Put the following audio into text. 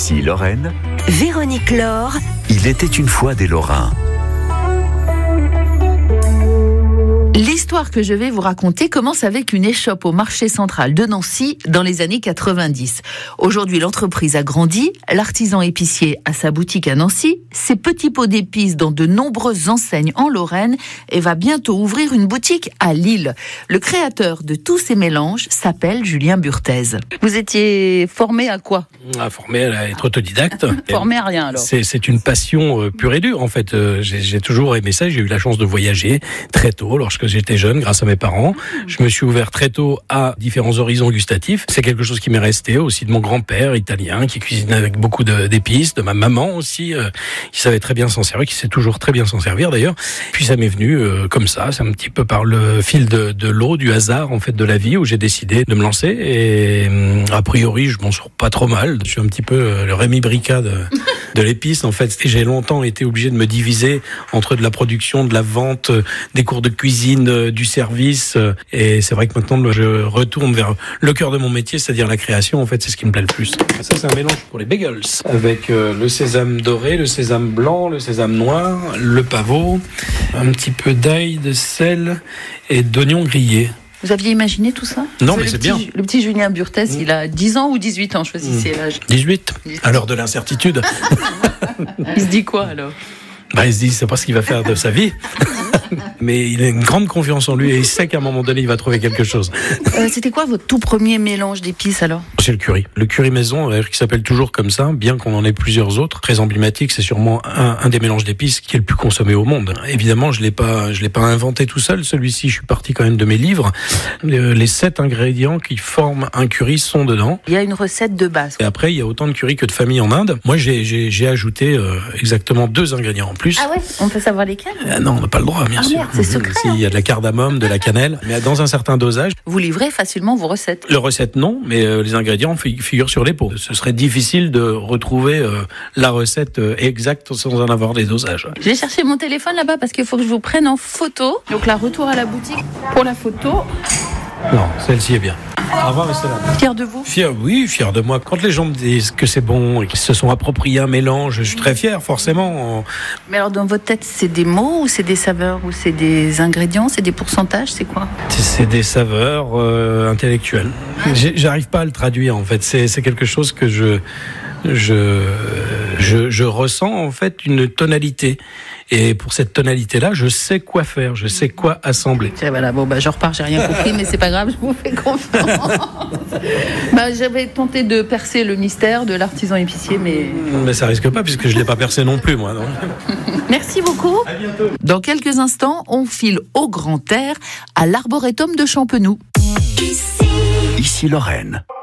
Ici Lorraine, Véronique Laure. il était une fois des Lorrains. L'histoire que je vais vous raconter commence avec une échoppe au marché central de Nancy dans les années 90. Aujourd'hui, l'entreprise a grandi, l'artisan épicier a sa boutique à Nancy, ses petits pots d'épices dans de nombreuses enseignes en Lorraine et va bientôt ouvrir une boutique à Lille. Le créateur de tous ces mélanges s'appelle Julien Burthez. Vous étiez formé à quoi ? Formé à être autodidacte. Formé à rien alors ? C'est une passion pure et dure en fait. J'ai toujours aimé ça. J'ai eu la chance de voyager très tôt lorsque j'étais jeune grâce à mes parents. Je me suis ouvert très tôt à différents horizons gustatifs. C'est quelque chose qui m'est resté aussi de mon grand-père italien qui cuisinait avec beaucoup d'épices, de ma maman aussi qui savait très bien s'en servir, qui sait toujours très bien s'en servir d'ailleurs. Puis ça m'est venu comme ça, c'est un petit peu par le fil de l'eau, du hasard en fait de la vie où j'ai décidé de me lancer et a priori je m'en sors pas trop mal. Je suis un petit peu le Rémi Bricard de l'épice en fait. Et j'ai longtemps été obligé de me diviser entre de la production, de la vente, des cours de cuisine, du service. Et c'est vrai que maintenant je retourne vers le cœur de mon métier, c'est-à-dire la création. En fait, c'est ce qui me plaît le plus. Ça, c'est un mélange pour les bagels avec le sésame doré, le sésame blanc, le sésame noir, le pavot, un petit peu d'ail, de sel et d'oignons grillés. Vous aviez imaginé tout ça ? Non, mais c'est bien. Le petit Julien Burthez, il a 10 ans ou 18 ans, choisissez l'âge. 18, à l'heure de l'incertitude. Il se dit quoi alors ? Il se dit, c'est pas ce qu'il va faire de sa vie. Mais il a une grande confiance en lui et il sait qu'à un moment donné, il va trouver quelque chose. C'était quoi votre tout premier mélange d'épices alors ? C'est le curry. Le curry maison, qui s'appelle toujours comme ça, bien qu'on en ait plusieurs autres. Très emblématique, c'est sûrement un des mélanges d'épices qui est le plus consommé au monde. Évidemment, je l'ai pas inventé tout seul. Celui-ci, je suis parti quand même de mes livres. Les 7 ingrédients qui forment un curry sont dedans. Il y a une recette de base. Et après, il y a autant de curry que de familles en Inde. Moi, j'ai ajouté exactement 2 ingrédients en plus. Ah ouais ? On peut savoir lesquels ? Non, on n'a pas le droit, bien sûr. Merde, c'est secret. Il y a de la cardamome, de la cannelle, mais dans un certain dosage. Vous livrez facilement vos recettes ? Le recette, non, mais les ingrédients figurent sur les pots. Ce serait difficile de retrouver la recette exacte sans en avoir les dosages. Je vais chercher mon téléphone là-bas parce qu'il faut que je vous prenne en photo. Donc là, retour à la boutique pour la photo. Non, celle-ci est bien. Au revoir, restez là. Fier de vous ? Fier de moi. Quand les gens me disent que c'est bon et qu'ils se sont appropriés un mélange, je suis très fier, forcément. Mais alors, dans votre tête, c'est des mots ou c'est des saveurs ou c'est des ingrédients, c'est des pourcentages, c'est quoi ? C'est des saveurs intellectuelles. J'arrive pas à le traduire, en fait. C'est quelque chose que je ressens, en fait, une tonalité. Et pour cette tonalité-là, je sais quoi faire, je sais quoi assembler. Voilà, je repars, j'ai rien compris, mais c'est pas grave, je vous fais confiance. J'avais tenté de percer le mystère de l'artisan épicier, mais ça risque pas, puisque je l'ai pas percé non plus, moi. Non. Merci beaucoup. À bientôt. Dans quelques instants, on file au grand air à l'arboretum de Champenoux. Ici Lorraine.